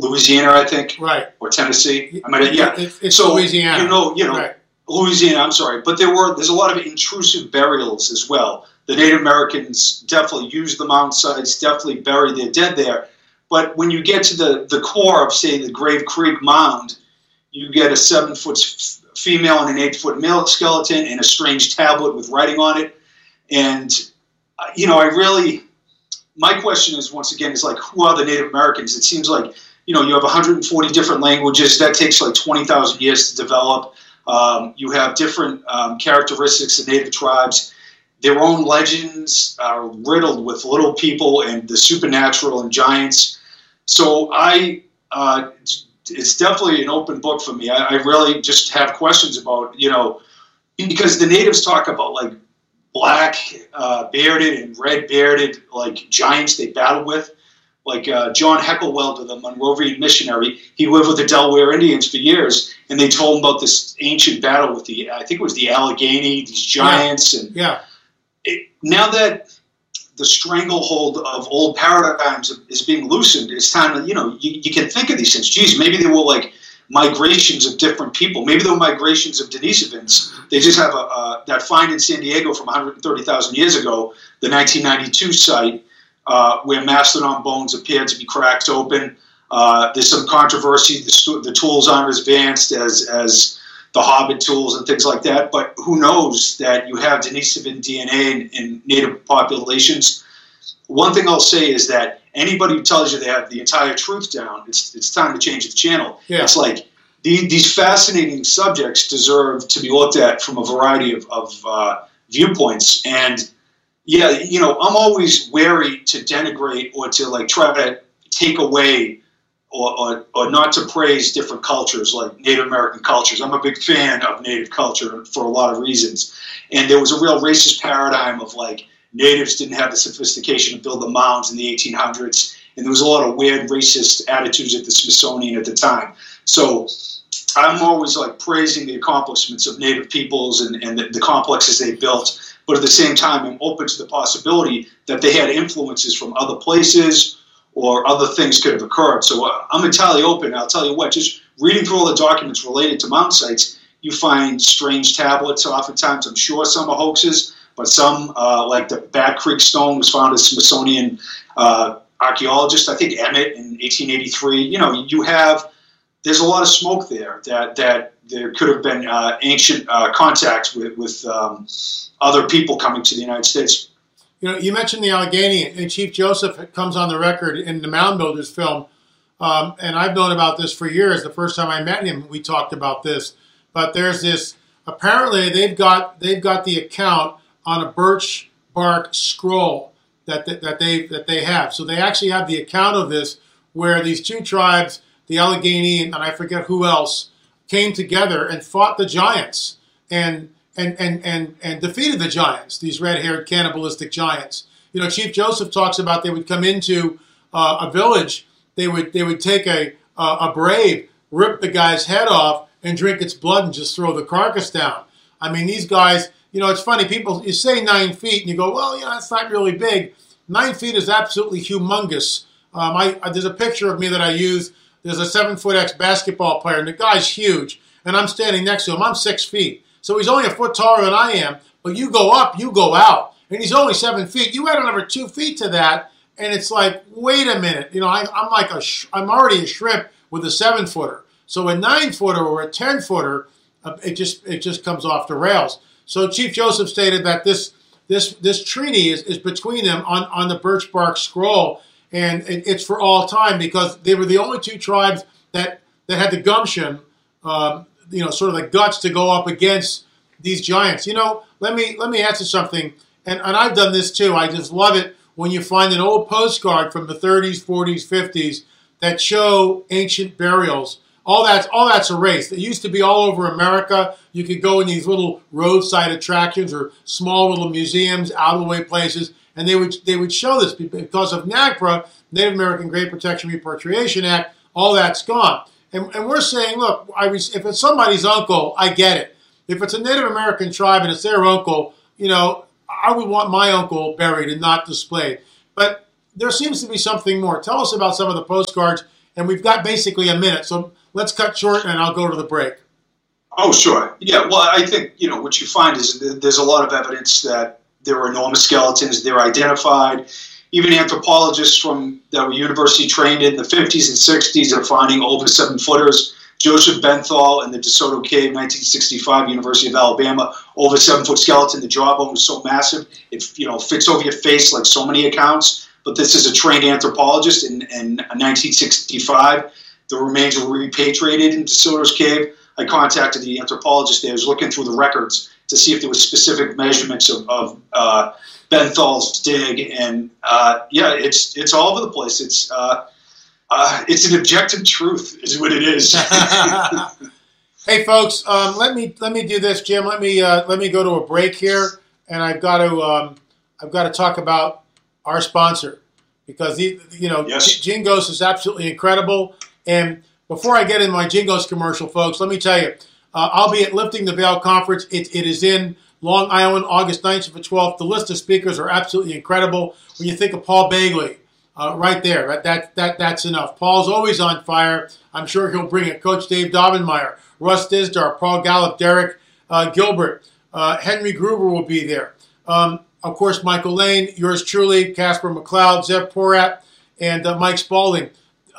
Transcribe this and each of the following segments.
Louisiana, I think, right, or Tennessee. I mean, yeah, it's so Louisiana. Right. Louisiana. I'm sorry, but there's a lot of intrusive burials as well. The Native Americans definitely used the mound sites, definitely buried their dead there. But when you get to the core of, say, the Grave Creek Mound, you get a 7-foot female and an 8-foot male skeleton and a strange tablet with writing on it. And, my question is, once again, is like, who are the Native Americans? It seems like, you have 140 different languages. That takes like 20,000 years to develop. You have different characteristics of Native tribes. Their own legends are riddled with little people and the supernatural and giants. So it's definitely an open book for me. I really just have questions about, because the natives talk about like black bearded and red bearded like giants they battled with. Like John Heckelwelder, the Monrovian missionary, he lived with the Delaware Indians for years, and they told him about this ancient battle with I think it was the Allegheny, these giants. Now that the stranglehold of old paradigms is being loosened, it's time to, you can think of these things. Geez, maybe they were like migrations of different people. Maybe they were migrations of Denisovans. They just have that find in San Diego from 130,000 years ago, the 1992 site, where mastodon bones appeared to be cracked open. There's some controversy. The tools aren't as advanced as the Hobbit tools and things like that. But who knows that you have Denisovan DNA in native populations. One thing I'll say is that anybody who tells you they have the entire truth down, it's time to change the channel. Yeah. It's like these fascinating subjects deserve to be looked at from a variety of viewpoints. And yeah, I'm always wary to denigrate or to like try to take away or not to praise different cultures like Native American cultures. I'm a big fan of Native culture for a lot of reasons. And there was a real racist paradigm of like natives didn't have the sophistication to build the mounds in the 1800s. And there was a lot of weird racist attitudes at the Smithsonian at the time. So I'm always like praising the accomplishments of Native peoples and the complexes they built. But at the same time, I'm open to the possibility that they had influences from other places or other things could have occurred. So I'm entirely open. I'll tell you what, just reading through all the documents related to mound sites, you find strange tablets. Oftentimes, I'm sure some are hoaxes, but some, like the Bat Creek Stone was found as Smithsonian archaeologist, I think Emmett in 1883. There's a lot of smoke there that there could have been ancient contacts with other people coming to the United States. You mentioned the Allegheny, and Chief Joseph comes on the record in the Mound Builders film, and I've known about this for years. The first time I met him, we talked about this. But there's this. Apparently, they've got the account on a birch bark scroll that they have. So they actually have the account of this, where these two tribes, the Allegheny and I forget who else, came together and fought the giants and defeated the giants, these red-haired cannibalistic giants. Chief Joseph talks about they would come into a village, they would take a brave, rip the guy's head off, and drink its blood and just throw the carcass down. I mean, these guys, it's funny, people, you say 9 feet, and you go, well, that's not really big. 9 feet is absolutely humongous. There's a picture of me that I use. There's a 7-foot ex-basketball player, and the guy's huge, and I'm standing next to him. I'm 6 feet. So he's only a foot taller than I am, but you go up, you go out. And he's only 7 feet. You add another 2 feet to that, and it's like, wait a minute. I'm already a shrimp with a 7-footer. So a 9-footer or a 10-footer, it just comes off the rails. So Chief Joseph stated that this treaty is between them on the birch bark scroll, and it's for all time because they were the only two tribes that had the gumption, sort of the guts to go up against these giants. Let me answer something, and I've done this too. I just love it when you find an old postcard from the 30s, 40s, 50s that show ancient burials. All that's erased. It used to be all over America. You could go in these little roadside attractions or small little museums, out of the way places, and they would show this because of NAGPRA, Native American Great Protection Repatriation Act. All that's gone. And we're saying, look, if it's somebody's uncle, I get it. If it's a Native American tribe and it's their uncle, I would want my uncle buried and not displayed. But there seems to be something more. Tell us about some of the postcards and we've got basically a minute. So let's cut short, and I'll go to the break. Oh, sure. Yeah, well, I think, what you find is that there's a lot of evidence that there were enormous skeletons. They're identified. Even anthropologists that were university trained in the 50s and 60s are finding over 7-footers. Joseph Benthal in the DeSoto Cave, 1965, University of Alabama, over 7-foot skeleton. The jawbone was so massive, it fits over your face like so many accounts. But this is a trained anthropologist in 1965. The remains were repatriated in DeSoto's Cave. I contacted the anthropologist there. I was looking through the records to see if there were specific measurements of Benthal's dig, and it's all over the place. It's an objective truth, is what it is. Hey, folks, let me do this, Jim. Let me go to a break here, and I've got to talk about our sponsor, because Yes. Jingos is absolutely incredible. And before I get in my Jingos commercial, folks, let me tell you, I'll be at Lifting the Veil Conference. It is in Long Island, August 9th to 12th. The list of speakers are absolutely incredible. When you think of Paul Bagley, right there, that's enough. Paul's always on fire. I'm sure he'll bring it. Coach Dave Daubenmire, Russ Dizdar, Paul Gallup, Derek Gilbert, Henry Gruber will be there. Of course, Michael Lane, yours truly, Casper McLeod, Zev Porat, and Mike Spaulding.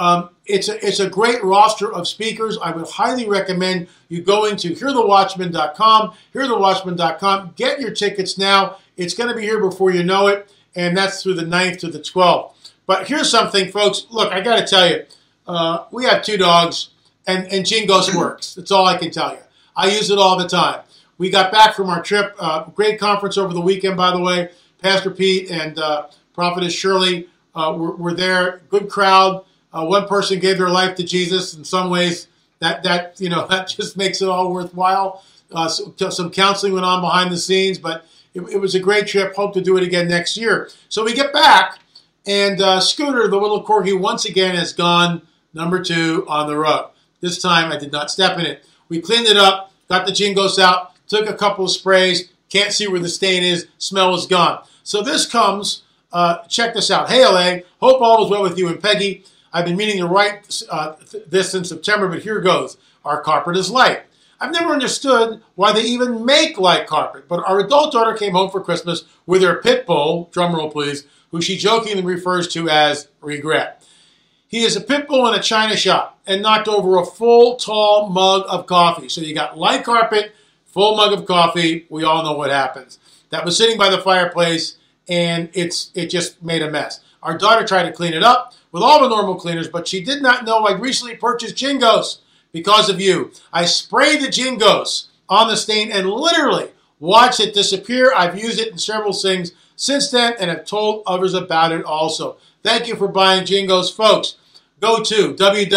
It's a great roster of speakers. I would highly recommend you going to hearthewatchman.com, hearthewatchman.com. Get your tickets now. It's going to be here before you know it, and that's through the 9th to the 12th. But here's something, folks. Look, I got to tell you, we have 2 dogs, and Jingos works. That's all I can tell you. I use it all the time. We got back from our trip. Great conference over the weekend, by the way. Pastor Pete and Prophetess Shirley were there. Good crowd. One person gave their life to Jesus. In some ways, that just makes it all worthwhile. Some counseling went on behind the scenes, but it was a great trip. Hope to do it again next year. So we get back, and Scooter, the little corgi, once again has gone number 2 on the rug. This time I did not step in it. We cleaned it up, got the Jingos out, took a couple of sprays, can't see where the stain is, smell is gone. So this comes, check this out. Hey LA, hope all is well with you and Peggy. I've been meaning to write this in September, but here goes. Our carpet is light. I've never understood why they even make light carpet, but our adult daughter came home for Christmas with her pit bull, drumroll please, who she jokingly refers to as Regret. He is a pit bull in a china shop and knocked over a full, tall mug of coffee. So you got light carpet, full mug of coffee. We all know what happens. That was sitting by the fireplace, and it just made a mess. Our daughter tried to clean it up with all the normal cleaners, but she did not know I'd recently purchased Jingos because of you. I sprayed the Jingos on the stain and literally watched it disappear. I've used it in several things since then and have told others about it also. Thank you for buying Jingos, folks. Go to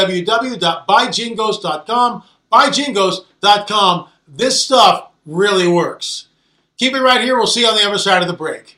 www.buyjingos.com, buyjingos.com. This stuff really works. Keep it right here. We'll see you on the other side of the break.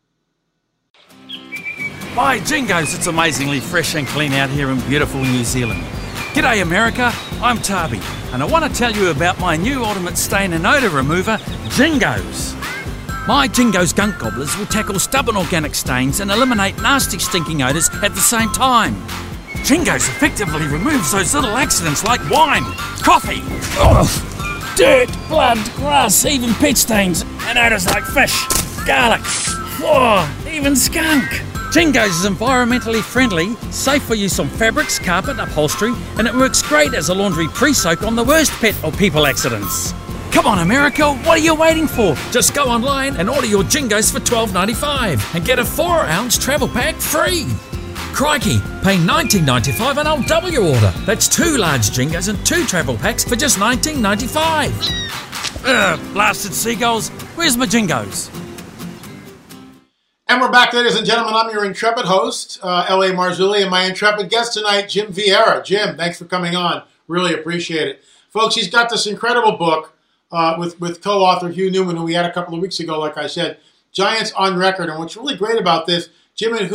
By Jingos, it's amazingly fresh and clean out here in beautiful New Zealand. G'day America, I'm Tarby, and I want to tell you about my new ultimate stain and odour remover, Jingos. My Jingos gunk gobblers will tackle stubborn organic stains and eliminate nasty stinking odours at the same time. Jingos effectively removes those little accidents like wine, coffee, dirt, blood, grass, even pet stains, and odours like fish, garlic, even skunk. Jingos is environmentally friendly, safe for use on fabrics, carpet, upholstery, and it works great as a laundry pre-soak on the worst pet or people accidents. Come on America, what are you waiting for? Just go online and order your Jingos for $12.95 and get a 4-ounce travel pack free. Crikey, pay $19.95 and I'll double your order. That's 2 large Jingos and 2 travel packs for just $19.95. Blasted seagulls, where's my Jingos? And we're back, ladies and gentlemen. I'm your intrepid host, L.A. Marzulli, and my intrepid guest tonight, Jim Vieira. Jim, thanks for coming on. Really appreciate it. Folks, he's got this incredible book with co-author Hugh Newman, who we had a couple of weeks ago, like I said, Giants on Record. And what's really great about this, Jim and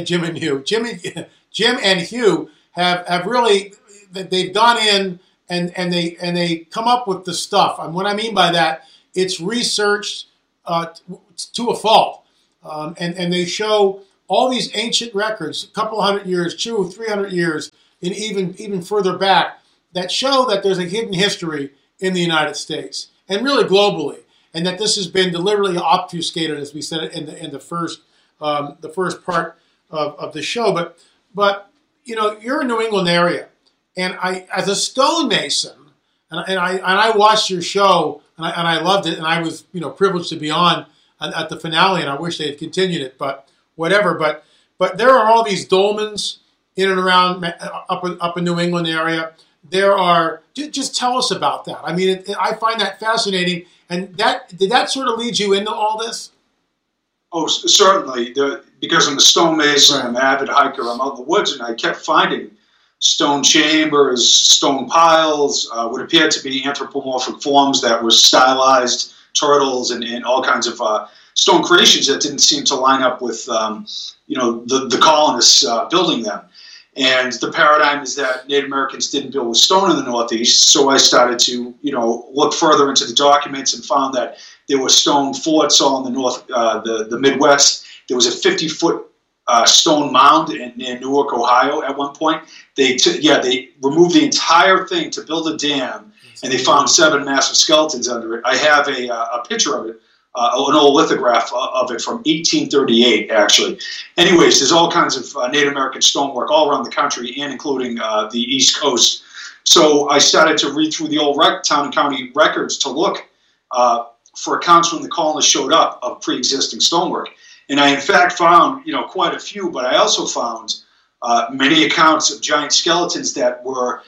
Hugh have really, they've gone in and they come up with the stuff. And what I mean by that, it's researched to a fault. And they show all these ancient records, a couple hundred years, 200, 300 years, and even further back that show that there's a hidden history in the United States and really globally, and that this has been deliberately obfuscated, as we said in the first part of the show. But you know, you're a New England area, and I, as a stonemason, and I watched your show and I loved it, and I was, you know, privileged to be on at the finale, and I wish they had continued it, but whatever. But there are all these dolmens in and around up in New England area. There are, just tell us about that. I mean, I find that fascinating. And did that sort of lead you into all this? Oh, certainly. Because I'm a stonemason, I'm an avid hiker, I'm out in the woods, and I kept finding stone chambers, stone piles, what appeared to be anthropomorphic forms that were stylized turtles and all kinds of stone creations that didn't seem to line up with, the colonists building them. And the paradigm is that Native Americans didn't build with stone in the Northeast, so I started to, look further into the documents and found that there were stone forts all in the the Midwest. There was a 50-foot stone mound near Newark, Ohio at one point. They removed the entire thing to build a dam, and they found 7 massive skeletons under it. I have a picture of it. An old lithograph of it from 1838, actually. Anyways, there's all kinds of Native American stonework all around the country, and including the East Coast. So I started to read through the old town and county records to look for accounts when the colonists showed up of pre-existing stonework. And I, in fact, found quite a few, but I also found many accounts of giant skeletons that were,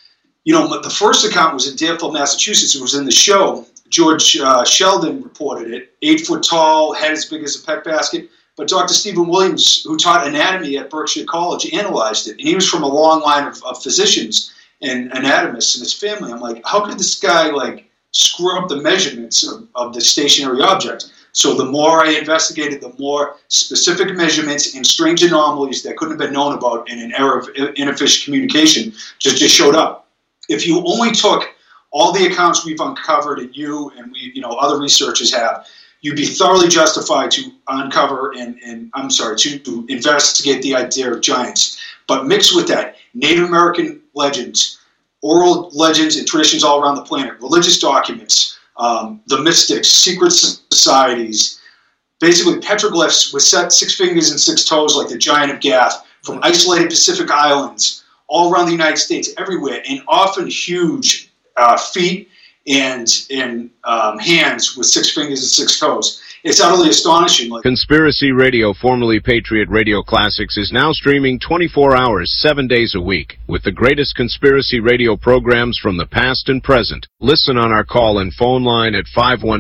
the first account was in Deerfield, Massachusetts. It was in the show. George Sheldon reported it, 8 foot tall, head as big as a peck basket. But Dr. Stephen Williams, who taught anatomy at Berkshire College, analyzed it. And he was from a long line of physicians and anatomists in his family. I'm like, how could this guy screw up the measurements of the stationary object? So the more I investigated, the more specific measurements and strange anomalies that couldn't have been known about in an era of inefficient communication just showed up. If you only took all the accounts we've uncovered, and you and we, other researchers have, you'd be thoroughly justified to uncover to investigate the idea of giants. But mixed with that, Native American legends, oral legends and traditions all around the planet, religious documents, the mystics, secret societies, basically petroglyphs with 6 fingers and 6 toes like the Giant of Gath from isolated Pacific islands all around the United States, everywhere, and often huge feet and hands with 6 fingers and 6 toes. It's utterly astonishing. Conspiracy Radio, formerly Patriot Radio Classics, is now streaming 24 hours, 7 days a week, with the greatest conspiracy radio programs from the past and present. Listen on our call and phone line at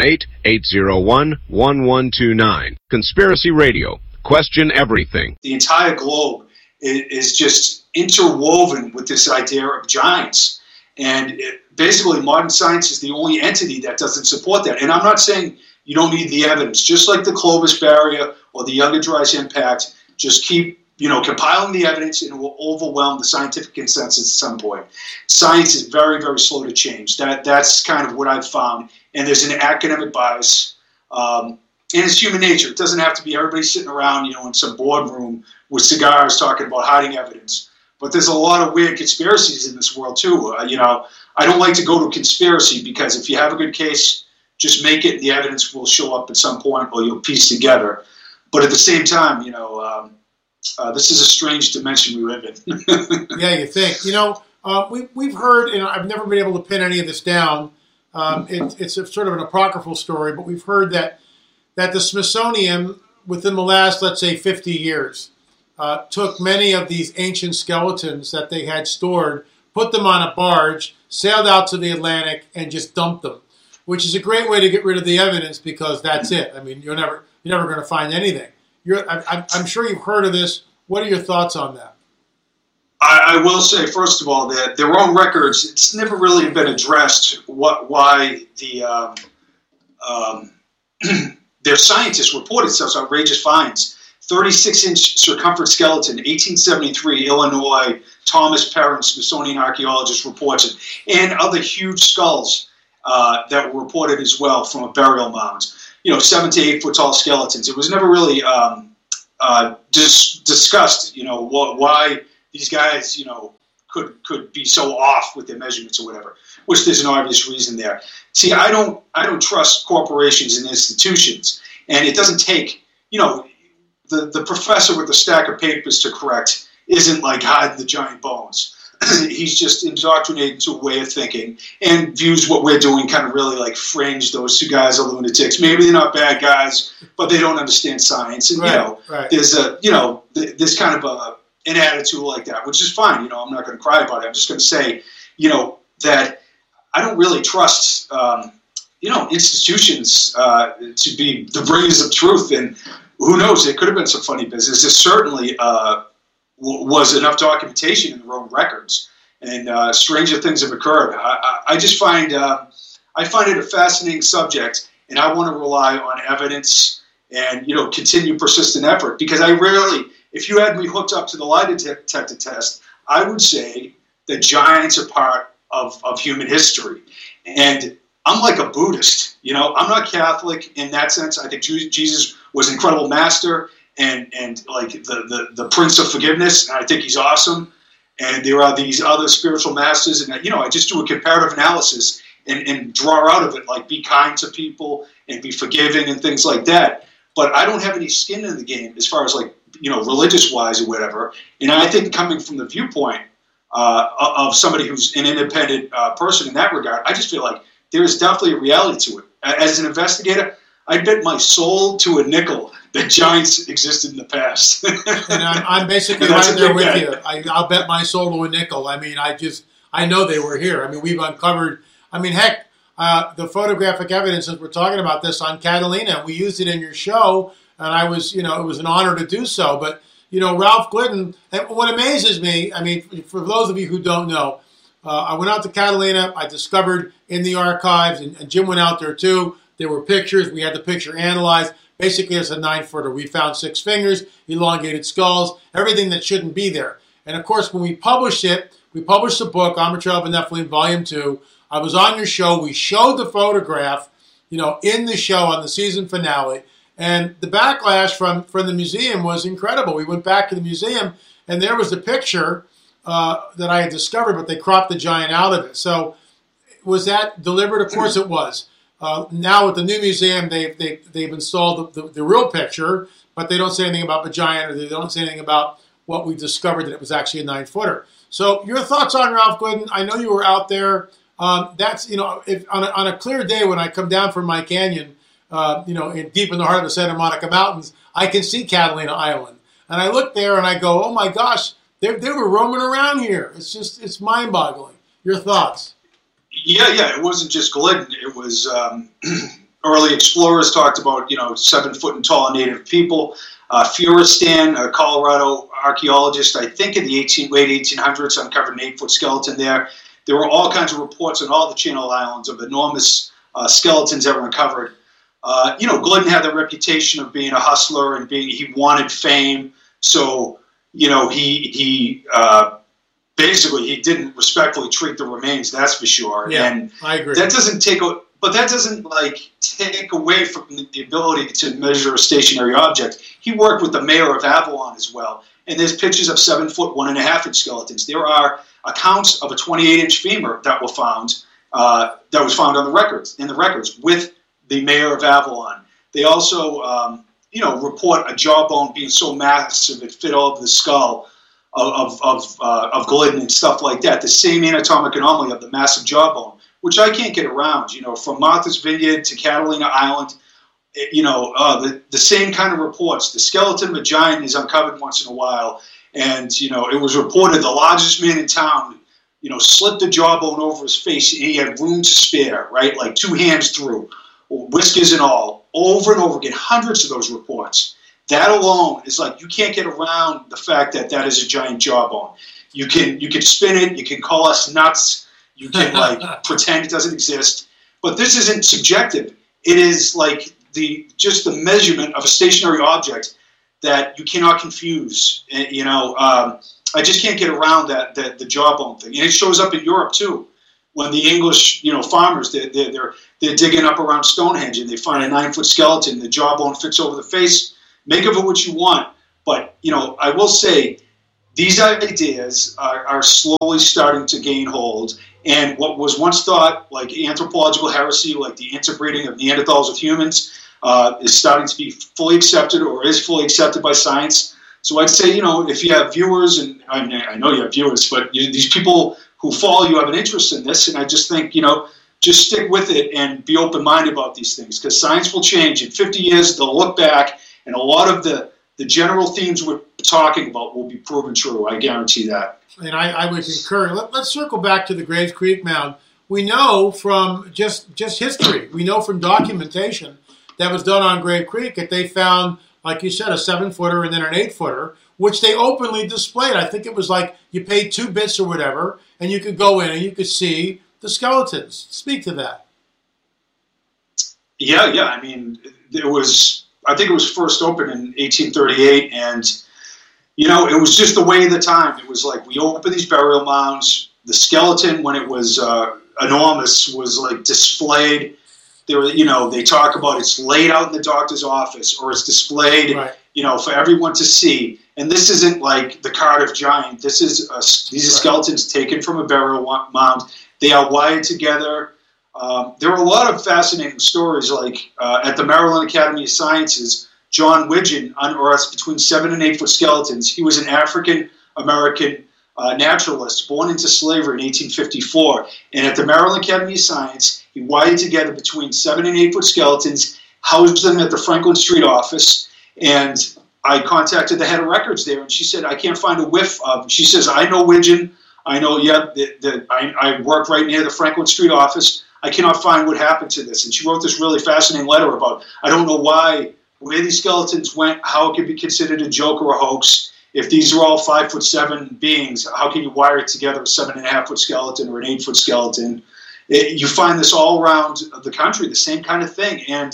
518-801-1129. Conspiracy Radio. Question everything. The entire globe is just interwoven with this idea of giants. And basically, modern science is the only entity that doesn't support that. And I'm not saying you don't need the evidence. Just like the Clovis Barrier or the Younger Dryas Impact, just keep compiling the evidence, and it will overwhelm the scientific consensus at some point. Science is very, very slow to change. That's kind of what I've found. And there's an academic bias. And it's human nature. It doesn't have to be everybody sitting around, in some boardroom with cigars talking about hiding evidence. But there's a lot of weird conspiracies in this world, too. I don't like to go to conspiracy, because if you have a good case, just make it. The evidence will show up at some point, or you'll piece together. But at the same time, this is a strange dimension we live in. Yeah, you think. We've heard, and I've never been able to pin any of this down. It's a sort of an apocryphal story, but we've heard that the Smithsonian, within the last, let's say, 50 years, took many of these ancient skeletons that they had stored, put them on a barge, sailed out to the Atlantic, and just dumped them, which is a great way to get rid of the evidence, because that's it. I mean, you're never going to find anything. I'm sure you've heard of this. What are your thoughts on that? I will say, first of all, that their own records, it's never really been addressed why their scientists reported such outrageous finds. 36-inch circumference skeleton, 1873, Illinois, Thomas Perrin, Smithsonian archaeologist, reports it, and other huge skulls that were reported as well from a burial mound. 7 to 8 foot tall skeletons. It was never really discussed. Why these guys, could be so off with their measurements or whatever, which there's an obvious reason there. See, I don't trust corporations and institutions, and it doesn't take, the professor with the stack of papers to correct isn't like hiding the giant bones. He's just indoctrinated into a way of thinking and views what we're doing kind of really like fringe. Those two guys are lunatics. Maybe they're not bad guys, but they don't understand science. And, there's there's kind of an attitude like that, which is fine. I'm not going to cry about it. I'm just going to say, that I don't really trust, institutions to be the bringers of truth. And who knows, it could have been some funny business. It certainly was enough documentation in the Roman records, and stranger things have occurred. I just find I find it a fascinating subject, and I want to rely on evidence and continue persistent effort, because if you had me hooked up to the lie detector test, I would say that giants are part of human history. And I'm like a Buddhist, I'm not Catholic in that sense. I think Jesus was an incredible master and like the Prince of Forgiveness, and I think he's awesome. And there are these other spiritual masters, and I just do a comparative analysis and draw out of it, like be kind to people and be forgiving and things like that. But I don't have any skin in the game as far as religious wise or whatever. And I think coming from the viewpoint of somebody who's an independent person in that regard, I just feel like there is definitely a reality to it. As an investigator, I bet my soul to a nickel that giants existed in the past. And I'm basically right there with you. I'll bet my soul to a nickel. I mean, I know they were here. I mean, we've uncovered, the photographic evidence, as we're talking about this on Catalina, we used it in your show, and I was, it was an honor to do so. But, Ralph Glidden, and what amazes me, for those of you who don't know, I went out to Catalina, I discovered in the archives, and Jim went out there too, there were pictures, we had the picture analyzed. Basically, it's a 9-footer. We found 6 fingers, elongated skulls, everything that shouldn't be there. And of course, when we published it, we published the book, On the Trail of the Nephilim, Volume 2. I was on your show. We showed the photograph, in the show on the season finale. And the backlash from the museum was incredible. We went back to the museum, and there was the picture that I had discovered, but they cropped the giant out of it. So was that deliberate? Of course it was. Now with the new museum, they've installed the real picture, but they don't say anything about the giant, or they don't say anything about what we discovered, that it was actually a 9-footer. So your thoughts on Ralph Glidden? I know you were out there. That's if on a clear day when I come down from my canyon, deep in the heart of the Santa Monica Mountains, I can see Catalina Island, and I look there and I go, oh my gosh, they were roaming around here. It's mind-boggling. Your thoughts? Yeah, it wasn't just Glidden. It was early explorers talked about 7 foot and taller native people. Furistan, a Colorado archaeologist, I think in the late 1800s, uncovered an 8-foot skeleton there. There were all kinds of reports on all the Channel Islands of enormous skeletons ever uncovered. Glidden had the reputation of being a hustler and he wanted fame. So, he basically he didn't respectfully treat the remains. That's for sure. Yeah, and I agree. That doesn't take away from the ability to measure a stationary object. He worked with the mayor of Avalon as well. And there's pictures of 7 foot, 1.5-inch skeletons. There are accounts of a 28-inch femur that was found on the records with the mayor of Avalon. They also, report a jawbone being so massive it fit over the skull of Glidden and stuff like that. The same anatomic anomaly of the massive jawbone, which I can't get around. From Martha's Vineyard to Catalina Island, the same kind of reports. The skeleton of a giant is uncovered once in a while, and it was reported the largest man in town, slipped the jawbone over his face, and he had room to spare, right, like 2 hands through, whiskers and all, over and over again. Hundreds of those reports. That alone is you can't get around the fact that is a giant jawbone. You can spin it. You can call us nuts. You can pretend it doesn't exist. But this isn't subjective. It is just the measurement of a stationary object that you cannot confuse. I just can't get around the jawbone thing. And it shows up in Europe too. When the English, farmers, they're digging up around Stonehenge and they find a 9-foot skeleton, the jawbone fits over the face. Make of it what you want. But, I will say these ideas are slowly starting to gain hold. And what was once thought like anthropological heresy, like the interbreeding of Neanderthals with humans, is starting to be fully accepted or is fully accepted by science. So I'd say, if you have viewers, and I know you have viewers, but these people who follow you have an interest in this, and I just think, just stick with it and be open-minded about these things, because science will change. In 50 years, they'll look back, and a lot of the general themes we're talking about will be proven true. I guarantee that. And I would concur. Let's circle back to the Graves Creek Mound. We know from just history, we know from documentation that was done on Grave Creek that they found, like you said, a 7-footer and then an 8-footer, which they openly displayed. I think it was like you paid 2 bits or whatever, and you could go in and you could see the skeletons. Speak to that. Yeah. I mean, I think it was first opened in 1838, and, it was just the way of the time. It was like we opened these burial mounds. The skeleton, when it was enormous, was like displayed. They talk about it's laid out in the doctor's office, or it's displayed, right, for everyone to see. And this isn't like the Cardiff Giant. These are skeletons taken from a burial mound. They are wired together. There are a lot of fascinating stories, like at the Maryland Academy of Sciences, John Widgeon unearthed between 7 and 8 foot skeletons. He was an African-American naturalist born into slavery in 1854. And at the Maryland Academy of Science, he wired together between 7 and 8 foot skeletons, housed them at the Franklin Street office, and I contacted the head of records there, and she said, I can't find a whiff of. She says, I know Widgeon. I know, I work right near the Franklin Street office. I cannot find what happened to this. And she wrote this really fascinating letter about, I don't know where these skeletons went, how it could be considered a joke or a hoax. If these are all 5'7" beings, how can you wire it together, a 7.5 foot skeleton or an 8 foot skeleton? You find this all around the country, the same kind of thing. And,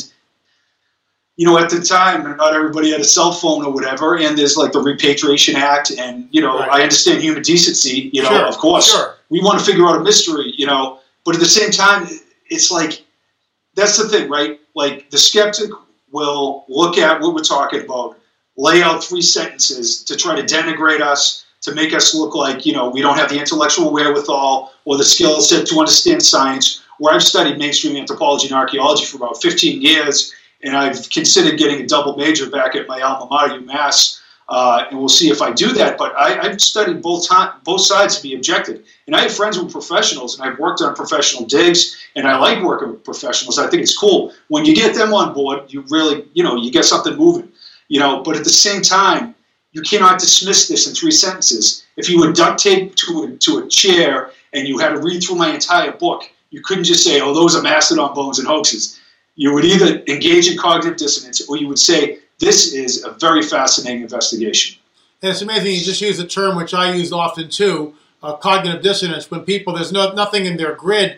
at the time, not everybody had a cell phone or whatever, and there's like the Repatriation Act, and, right. I understand human decency, sure, of course. Sure. We want to figure out a mystery, but at the same time, it's like, that's the thing, right? Like, the skeptic will look at what we're talking about, lay out 3 sentences to try to denigrate us, to make us look like, we don't have the intellectual wherewithal or the skill set to understand science. Where I've studied mainstream anthropology and archaeology for about 15 years, and I've considered getting a double major back at my alma mater, UMass, and we'll see if I do that. But I've studied both sides to be objective. And I have friends who are professionals, and I've worked on professional digs, and I like working with professionals. I think it's cool. When you get them on board, you really, you get something moving. But at the same time, you cannot dismiss this in 3 sentences. If you were duct taped to a chair and you had to read through my entire book, you couldn't just say, oh, those are mastodon bones and hoaxes. You would either engage in cognitive dissonance, or you would say, this is a very fascinating investigation. And it's amazing you just use a term which I use often too, cognitive dissonance, when there's nothing in their grid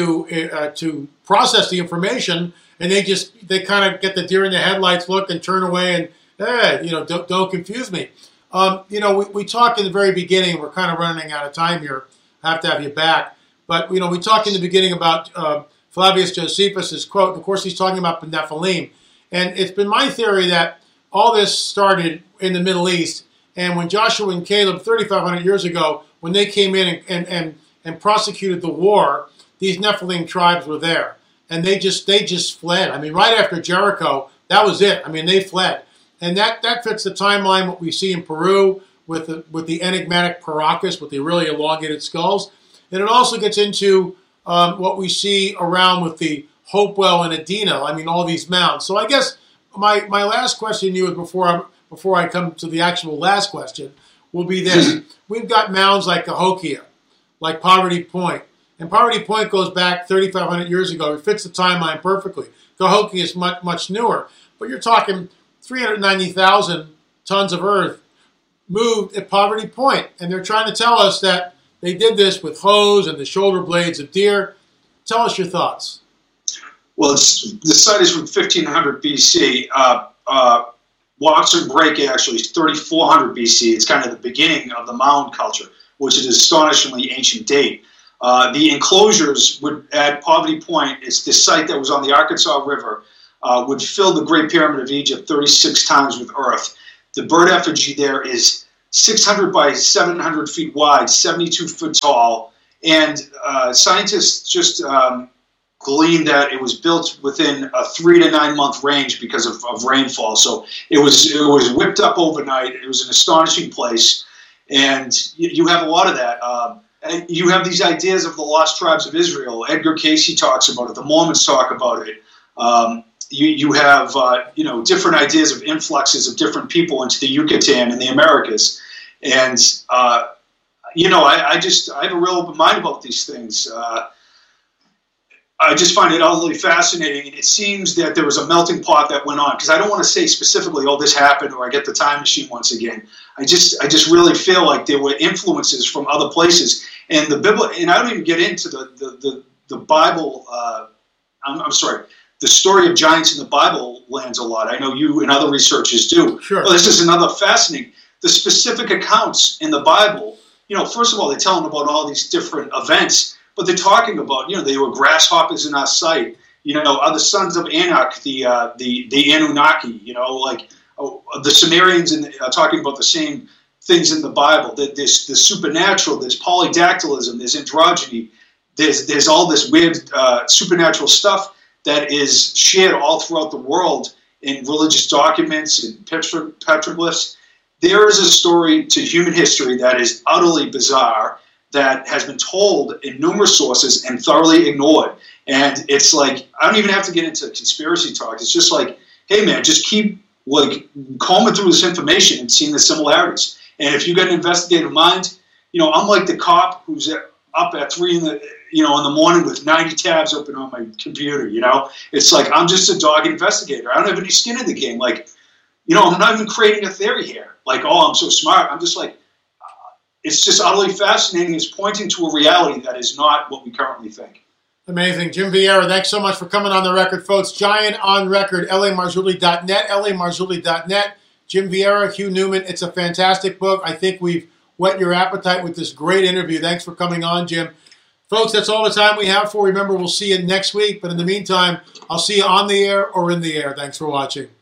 to process the information, and they kind of get the deer in the headlights look and turn away and, don't confuse me. We talked in the very beginning, we're kind of running out of time here, I have to have you back, but, we talked in the beginning about Flavius Josephus' quote. Of course, he's talking about the Nephilim. And it's been my theory that all this started in the Middle East. And when Joshua and Caleb, 3,500 years ago, when they came in and prosecuted the war, these Nephilim tribes were there. And they just fled. I mean, right after Jericho, that was it. I mean, they fled. And that fits the timeline, what we see in Peru with the enigmatic Paracas, with the really elongated skulls. And it also gets into what we see around with the Hopewell and Adena. I mean, all these mounds. So I guess my last question to you is before I come to the actual last question will be this. We've got mounds like Cahokia, like Poverty Point. And Poverty Point goes back 3,500 years ago. It fits the timeline perfectly. Cahokia is much, much newer. But you're talking 390,000 tons of earth moved at Poverty Point. And they're trying to tell us that they did this with hoes and the shoulder blades of deer. Tell us your thoughts. Well, the site is from 1500 BC. Watson Break actually is 3400 BC. It's kind of the beginning of the mound culture, which is an astonishingly ancient date. The enclosures at Poverty Point, it's the site that was on the Arkansas River, would fill the Great Pyramid of Egypt 36 times with earth. The bird effigy there is 600 by 700 feet wide, 72 foot tall, and scientists just gleaned that it was built within a 3 to 9 month range because of rainfall. So it was whipped up overnight. It was an astonishing place, and you have a lot of that. And you have these ideas of the lost tribes of Israel. Edgar Cayce talks about it. The Mormons talk about it. You have different ideas of influxes of different people into the Yucatan and the Americas, and I have a real open mind about these things. I just find it utterly fascinating, and it seems that there was a melting pot that went on. Because I don't want to say specifically, "Oh, this happened," or "I get the time machine once again." I just really feel like there were influences from other places, and the Bible. And I don't even get into the Bible. I'm sorry. The story of giants in the Bible lands a lot. I know you and other researchers do. Sure. Well, this is another fascinating. The specific accounts in the Bible, first of all, they're telling about all these different events, but they're talking about, they were grasshoppers in our sight. Are the sons of Anak, the Anunnaki, the Sumerians are talking about the same things in the Bible. There's the supernatural, there's polydactylism, there's androgyny, there's all this weird supernatural stuff that is shared all throughout the world in religious documents and petroglyphs. There is a story to human history that is utterly bizarre, that has been told in numerous sources and thoroughly ignored. And it's like, I don't even have to get into conspiracy talk. It's just like, hey man, just keep combing through this information and seeing the similarities. And if you got an investigative mind, I'm like the cop who's up at 3 in the morning with 90 tabs open on my computer, It's like, I'm just a dog investigator. I don't have any skin in the game. I'm not even creating a theory here. I'm so smart. I'm just like, it's just utterly fascinating. It's pointing to a reality that is not what we currently think. Amazing. Jim Vieira, thanks so much for coming on the record, folks. Giant on Record, LAMarzulli.net, LAMarzulli.net. Jim Vieira, Hugh Newman. It's a fantastic book. I think we've whet your appetite with this great interview. Thanks for coming on, Jim. Folks, that's all the time we have for. Remember, we'll see you next week. But in the meantime, I'll see you on the air or in the air. Thanks for watching.